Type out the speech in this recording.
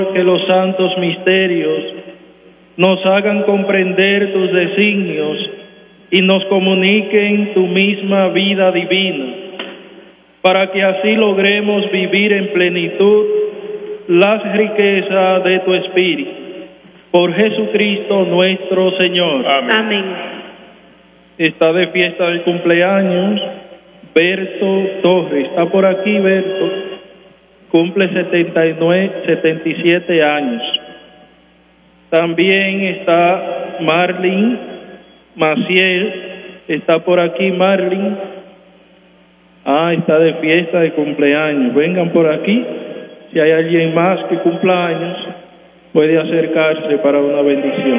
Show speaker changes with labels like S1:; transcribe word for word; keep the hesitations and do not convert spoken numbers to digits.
S1: que los santos misterios nos hagan comprender tus designios y nos comuniquen tu misma vida divina, para que así logremos vivir en plenitud las riquezas de tu Espíritu. Por Jesucristo nuestro Señor.
S2: Amén.
S3: Amén.
S1: Está de fiesta del cumpleaños Berto Torres. ¿Está por aquí, Berto? Cumple setenta y nueve, setenta y siete años. También está Marlin Maciel. ¿Está por aquí, Marlin? Ah, está de fiesta de cumpleaños. Vengan por aquí. Si hay alguien más que cumpla años, puede acercarse para una bendición.